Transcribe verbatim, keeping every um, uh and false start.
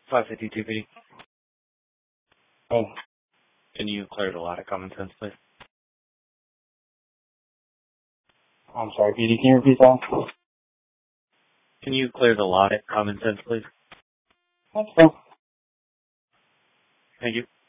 five fifty-two B. Oh, Can you clear the lot at Common Sense, please? I'm sorry, P D, can you repeat that? Can you clear the lot at Common Sense, please? That's fine. Thank you.